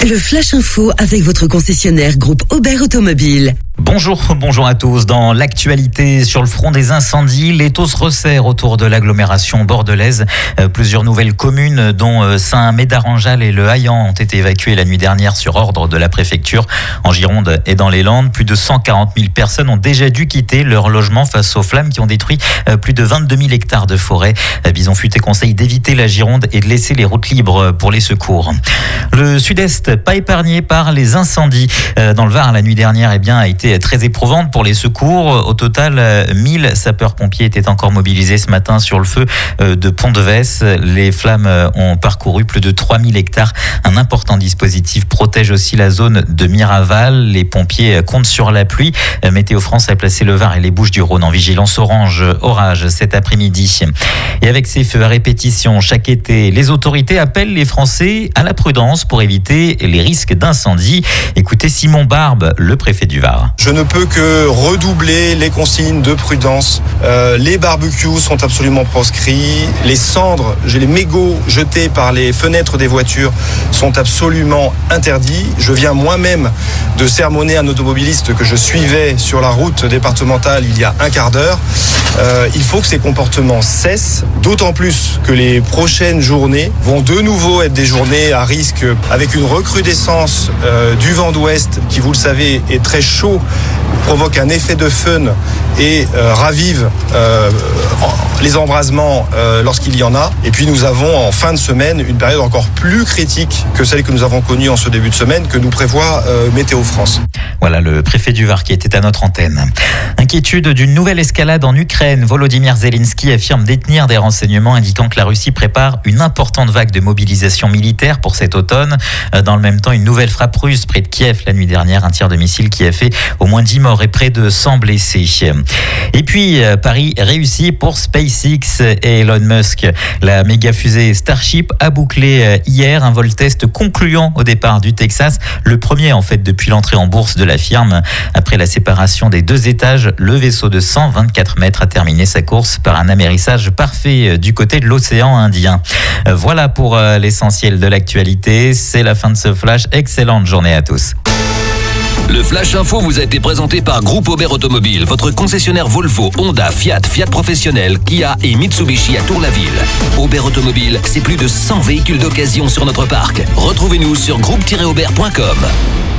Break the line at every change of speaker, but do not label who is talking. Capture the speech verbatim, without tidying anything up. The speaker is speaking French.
Le Flash Info avec votre concessionnaire groupe Aubert Automobile.
Bonjour, bonjour à tous. Dans l'actualité sur le front des incendies, l'étau se resserre autour de l'agglomération bordelaise. Euh, plusieurs nouvelles communes, dont euh, Saint-Médard-en-Jalles et Le Haillan, ont été évacuées la nuit dernière sur ordre de la préfecture. En Gironde et dans les Landes, plus de cent quarante mille personnes ont déjà dû quitter leur logement face aux flammes qui ont détruit euh, plus de vingt-deux mille hectares de forêt. Euh, Bison Futé conseille d'éviter la Gironde et de laisser les routes libres pour les secours. Le Sud-Est, pas épargné par les incendies. Euh, dans le Var, la nuit dernière, eh bien, a été très éprouvante pour les secours. Au total, mille sapeurs-pompiers étaient encore mobilisés ce matin sur le feu de Pont-de-Vesse. Les flammes ont parcouru plus de trois mille hectares. Un important dispositif protège aussi la zone de Miraval. Les pompiers comptent sur la pluie. Météo France a placé le Var et les Bouches-du-Rhône en vigilance orange orage cet après-midi. Et avec ces feux à répétition chaque été, les autorités appellent les Français à la prudence pour éviter les risques d'incendie. Écoutez Simon Barbe, le préfet du Var.
Je ne peux que redoubler les consignes de prudence. Euh, les barbecues sont absolument proscrits. Les cendres, les mégots jetés par les fenêtres des voitures sont absolument interdits. Je viens moi-même de sermonner un automobiliste que je suivais sur la route départementale il y a un quart d'heure. Euh, il faut que ces comportements cessent, d'autant plus que les prochaines journées vont de nouveau être des journées à risque avec une recrudescence euh, du vent d'ouest qui, vous le savez, est très chaud, provoque un effet de fun et euh, ravive euh, les embrasements euh, lorsqu'il y en a. Et puis nous avons en fin de semaine une période encore plus critique que celle que nous avons connue en ce début de semaine que nous prévoit euh, Météo France.
Voilà le préfet du Var qui était à notre antenne. Inquiétude d'une nouvelle escalade en Ukraine. Volodymyr Zelensky affirme détenir des renseignements indiquant que la Russie prépare une importante vague de mobilisation militaire pour cet automne. Dans le même temps, une nouvelle frappe russe près de Kiev la nuit dernière, un tir de missile qui a fait au moins dix morts et près de cent blessés. Et puis, Paris réussi pour SpaceX et Elon Musk. La méga fusée Starship a bouclé hier un vol test concluant au départ du Texas, le premier en fait depuis l'entrée en bourse de la firme. Après la séparation des deux étages, le vaisseau de cent vingt-quatre mètres a terminé sa course par un amérissage parfait du côté de l'océan Indien. Voilà pour l'essentiel de l'actualité. C'est la fin de ce flash. Excellente journée à tous.
Le Flash Info vous a été présenté par Groupe Aubert Automobile, votre concessionnaire Volvo, Honda, Fiat, Fiat Professionnel, Kia et Mitsubishi à Tour-la-Ville. Aubert Automobile, c'est plus de cent véhicules d'occasion sur notre parc. Retrouvez-nous sur groupe tiret aubert point com.